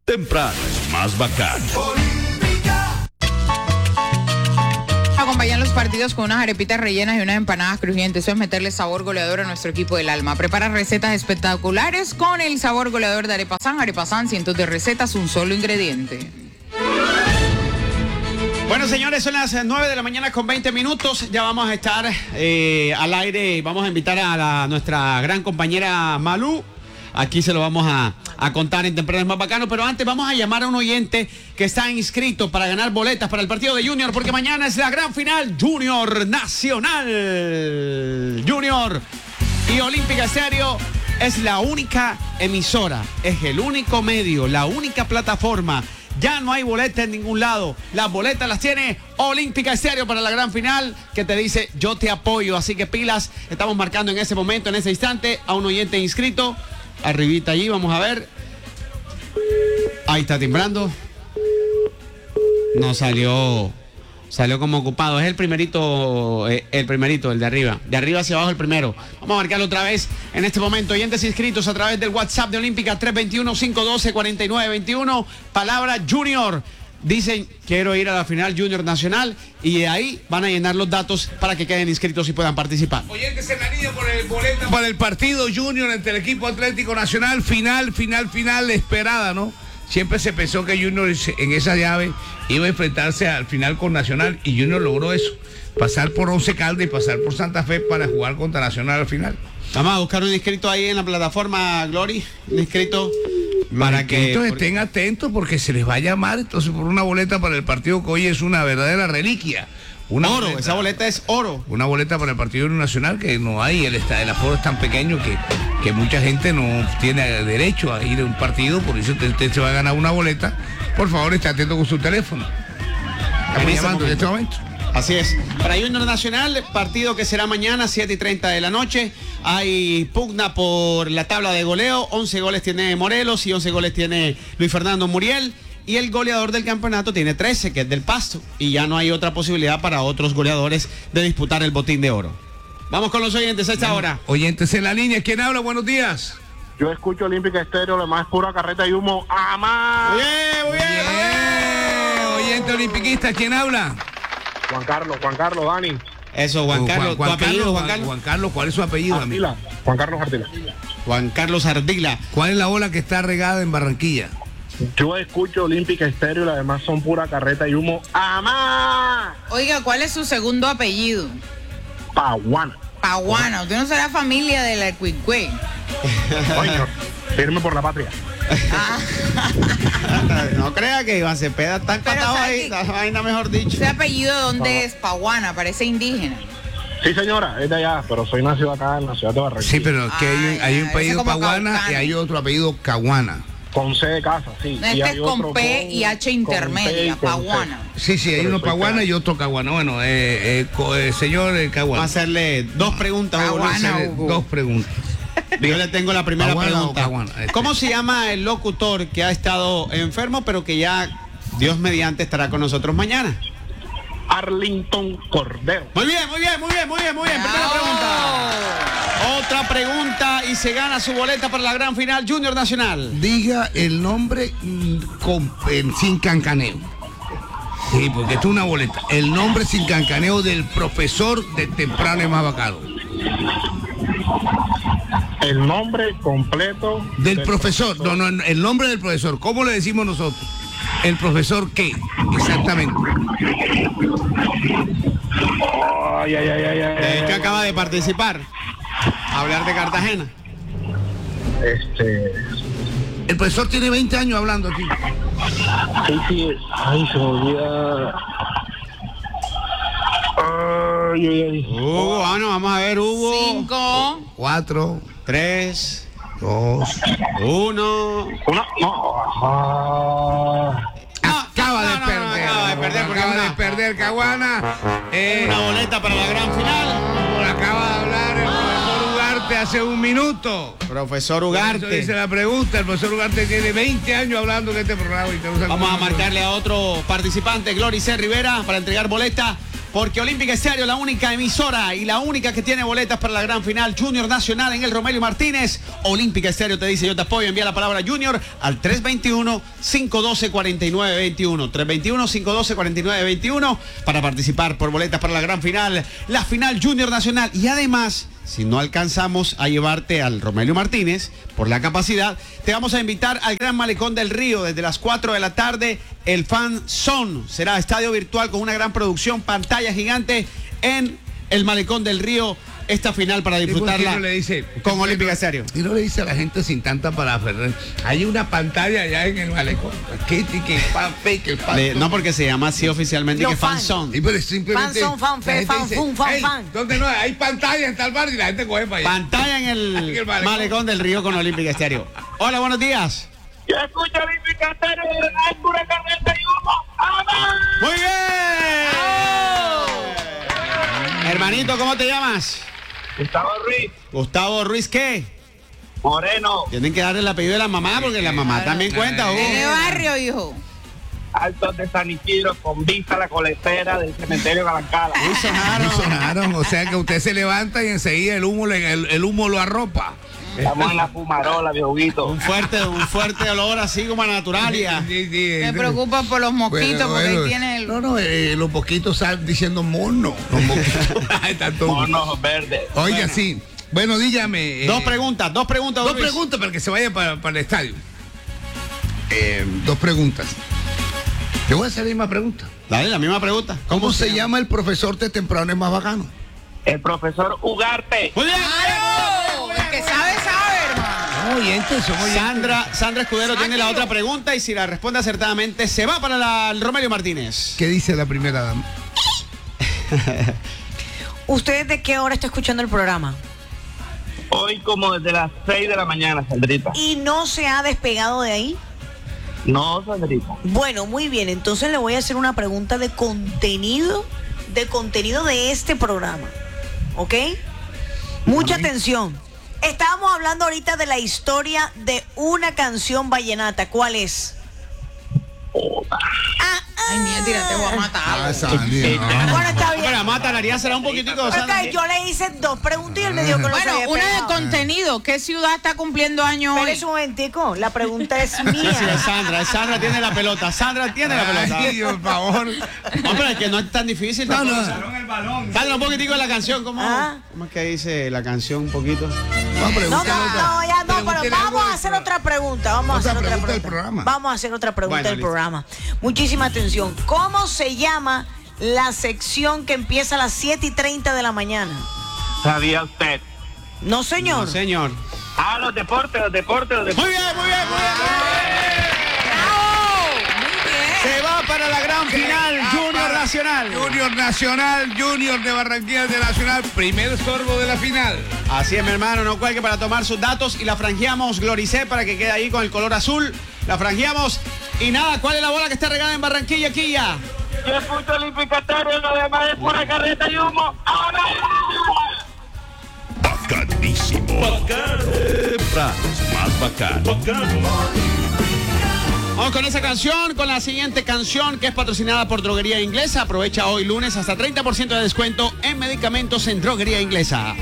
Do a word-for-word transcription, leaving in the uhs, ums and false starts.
Temprano es más bacano. Acompañan los partidos con unas arepitas rellenas y unas empanadas crujientes. Eso es meterle sabor goleador a nuestro equipo del alma. Prepara recetas espectaculares con el sabor goleador de Arepasán. Arepasán, cientos de recetas, un solo ingrediente. Bueno, señores, son las nueve de la mañana con veinte minutos. Ya vamos a estar eh, al aire. Vamos a invitar a la, nuestra gran compañera Malú. Aquí se lo vamos a, a contar en Temprano es más bacano. Pero antes vamos a llamar a un oyente que está inscrito para ganar boletas para el partido de Junior, porque mañana es la gran final Junior Nacional. Junior y Olímpica Estéreo es la única emisora, es el único medio, la única plataforma. Ya no hay boleta en ningún lado. Las boletas las tiene Olímpica Estéreo para la gran final, que te dice yo te apoyo. Así que pilas, estamos marcando en ese momento, en ese instante, a un oyente inscrito. Arribita allí, vamos a ver. Ahí está timbrando. No salió. Salió como ocupado. Es el primerito, eh, el primerito, el de arriba. De arriba hacia abajo el primero. Vamos a marcarlo otra vez en este momento. Oyentes inscritos a través del WhatsApp de Olímpica tres dos uno, cinco uno dos, cuatro nueve dos uno. Palabra Junior. Dicen, quiero ir a la final Junior Nacional. Y de ahí van a llenar los datos para que queden inscritos y puedan participar. Oyentes en la línea por el boleto para el partido Junior entre el equipo Atlético Nacional. Final, final, final esperada, ¿no? Siempre se pensó que Junior en esa llave iba a enfrentarse al final con Nacional y Junior logró eso, pasar por Once Caldas y pasar por Santa Fe para jugar contra Nacional al final. Vamos a buscar un inscrito ahí en la plataforma, Glory, un inscrito para que... Entonces porque... estén atentos porque se les va a llamar entonces por una boleta para el partido que hoy es una verdadera reliquia. Una oro, boleta, esa boleta es oro. Una boleta para el partido nacional que no hay, el, el aforo es tan pequeño que, que mucha gente no tiene derecho a ir a un partido, por eso usted, usted se va a ganar una boleta. Por favor, esté atento con su teléfono. Estamos llamando en este momento. Así es. Para Junior Nacional, partido que será mañana, siete y treinta de la noche. Hay pugna por la tabla de goleo. once goles tiene Morelos y once goles tiene Luis Fernando Muriel. Y el goleador del campeonato tiene trece, que es del Pasto. Y ya no hay otra posibilidad para otros goleadores de disputar el botín de oro. Vamos con los oyentes a esta hora. Oyentes en la línea, ¿quién habla? Buenos días. Yo escucho Olímpica Estéreo, lo más pura carreta y humo. ¡Amá! Muy bien, muy bien. Bien. Oyente olimpiquista, ¿quién habla? Juan Carlos, Juan Carlos, Dani. Eso, Juan Carlos. Juan, Juan, ¿Tu apellido, Carlos, Juan Carlos? Juan Carlos, ¿cuál es su apellido? Ardila. Juan Carlos Ardila. Juan Carlos Ardila. ¿Cuál es la ola que está regada en Barranquilla? Yo escucho Olímpica Estéreo y las demás son pura carreta y humo. ¡Amá! Oiga, ¿cuál es su segundo apellido? Paguana. Paguana. Usted no será familia de la Cuicue. Coño, firme por la patria. Ah. No crea que Iván Cepeda está empatado ahí, la vaina mejor dicho. ¿Ese apellido de dónde es? Paguana, parece indígena. Sí, señora, es de allá, pero soy nacido acá en la ciudad de Barranquilla. Sí, pero que hay, un- hay un Ah, apellido ese como Paguana Caucano. y hay otro apellido Caguana. Con C de casa, sí. No, Y este hay es con otro P y H intermedia, con P y con C. Paguana. Sí, sí, hay Pero uno soy Paguana claro. y otro Caguana. Bueno, eh, eh, co- eh, señor eh, Vamos a Caguana. hacerle dos preguntas, Hugo Luis. Paguana. Hacerle Hugo. dos preguntas. Yo le tengo la primera Paguana o pregunta. Caguana, este. ¿Cómo se llama el locutor que ha estado enfermo, pero que ya, Dios mediante, estará con nosotros mañana? Arlington Cordero. Muy bien, muy bien, muy bien, muy bien, muy bien. Primera pregunta. Otra pregunta y se gana su boleta para la gran final Junior Nacional. Diga el nombre mm, con, eh, sin cancaneo. Sí, porque esto es una boleta. El nombre sin cancaneo del profesor de Temprano es más bacano. El nombre completo Del profesor. No, no, el nombre del profesor. ¿Cómo le decimos nosotros? ¿El profesor qué? Exactamente. Ay, ay, ay, ay, ay, Eh, que ay, acaba de participar. Hablar de Cartagena. Este. El profesor tiene veinte años hablando aquí. Sí, sí. Ay, se me olvida. Ay, ay, ay. Hugo, bueno, vamos a ver, Hugo. Cinco. Cuatro, Tres, dos. uno. Una. No. Ah. Acaba no, de no, no, perder. acaba de perder porque Acaba una- de perder Caguana. Eh, Una boleta para la gran final. acaba de hablar el profesor Ugarte hace un minuto. Profesor Eso Ugarte. dice la pregunta. El profesor Ugarte tiene veinte años hablando de este programa. Y te lo saco Vamos a con- marcarle a otro participante, Glory C. Rivera, para entregar boleta porque Olímpica Estéreo, la única emisora y la única que tiene boletas para la gran final Junior Nacional en el Romelio Martínez. Olímpica Estéreo te dice yo te apoyo, envía la palabra Junior al tres dos uno, cinco uno dos, cuatro nueve dos uno. tres dos uno, cinco uno dos, cuatro nueve dos uno para participar por boletas para la gran final, la final Junior Nacional. Y además, si no alcanzamos a llevarte al Romelio Martínez por la capacidad, te vamos a invitar al Gran Malecón del Río desde las cuatro de la tarde. El Fan Zone será estadio virtual con una gran producción, pantalla gigante en el Malecón del Río. Esta final para disfrutarla no le dice, con Olímpica Estéreo. Y no le dice a la gente sin tanta parafernalia. Hay una pantalla allá en el malecón. ¿Qué? ¿Qué? Fan fake, el fan. Le, no, porque se llama así oficialmente, Yo que fan. Fan Zone. Y pero simplemente, Fan, son, fan, la fe, gente fan, dice, fun, fan, "Ey, fan". ¿dónde no hay? Hay pantalla en tal bar y la gente coge para allá. Pantalla en el, En el Malecón. Malecón del Río con Olímpica Estéreo. Hola, buenos días. Yo escucho Olímpica Estéreo de la pura carreta y humo. ¡Amén! Muy bien. Hermanito, ¿cómo te llamas? Gustavo Ruiz, Gustavo Ruiz, ¿qué? Moreno, Tienen que darle el apellido de la mamá porque la mamá también cuenta. ¿De qué Hugo. barrio, hijo? Altos de San Isidro, con vista a la coletera del cementerio Galancala. Uy, sonaron. No sonaron, o sea que usted se levanta y enseguida el humo, le- el, el humo lo arropa. Estamos en la fumarola, viejuguito. Un fuerte, un fuerte olor así como a naturalia. Sí, sí, Me sí. preocupa por los mosquitos Bueno, porque bueno. ahí tiene el... No, no, eh, los poquitos salen diciendo mono. Los mosquitos. Está todo- Monos verdes. Oiga, sí. Bueno, dígame. eh, Dos preguntas, dos preguntas. Dos Luis. preguntas para que se vaya para, para el estadio. Eh, dos preguntas. Te voy a hacer la misma pregunta. Dale, la misma pregunta. ¿Cómo, se llama el profesor de temprano es más bacano? El profesor Ugarte. Muy bien. ¡Claro! El que sabe, sabe, hermano. Oyentes, son oyentes. Sandra, Sandra Escudero tiene la otra pregunta y si la responde acertadamente se va para la- el Romelio Martínez. ¿Qué dice la primera dama? ¿Usted de qué hora está escuchando el programa? Hoy como desde las seis de la mañana, Sandrita. ¿Y no se ha despegado de ahí? No, Sandrita. Bueno, muy bien. Entonces le voy a hacer una pregunta de contenido, de contenido de este programa. ¿Ok? Mucha atención. Estábamos hablando ahorita de la historia de una canción vallenata. ¿Cuál es? Ah, ah. Ay, mía, tira, te voy a matar. Ah, Sandy, no. Bueno, está bien. Pero la mata, la haría será un poquitico. Ok, Sandra. yo le hice dos preguntas y él me dijo que no se Bueno, había una de pegado. contenido. ¿Qué ciudad está cumpliendo años hoy? Espérese un momentico, la pregunta es Sí, sí, es mía. Sandra, es Sandra tiene la pelota. Sandra tiene la pelota. Ay, por favor. No, pero es que no es tan difícil. No, tampoco. no. Sandra, un poquitico de la canción. ¿Cómo, Ah. ¿Cómo es que dice la canción un poquito? No, No, pregúntale no, otra- no, ya no, pero pregúntale algo vamos a del hacer pro- otra pregunta. Vamos a Otra hacer otra pregunta del pregunta. programa. Vamos a hacer otra pregunta Bueno, del listo. programa. Muchísima atención. ¿Cómo se llama la sección que empieza a las siete y treinta de la mañana? ¿Sabía usted? No, señor. No, señor. Ah, los deportes, los deportes, los deportes. Muy bien, muy bien, muy bien. Se va para la gran final Ah, Junior para Nacional. Junior Nacional, Junior de Barranquilla de Nacional, primer sorbo de la final. Así es, mi hermano, no cuelgue para tomar sus datos y la franjeamos Gloricé para que quede ahí con el color azul. La franjeamos y nada, ¿cuál es la bola que está regada en Barranquilla, Quilla? Yo escucho Olímpica Estéreo, lo demás es pura carreta y humo. ¡Amén! Bacanísimo. Bacán. Más bacán. Vamos con esa canción, con la siguiente canción que es patrocinada por Droguería Inglesa. Aprovecha hoy lunes hasta treinta por ciento de descuento en medicamentos en Droguería Inglesa.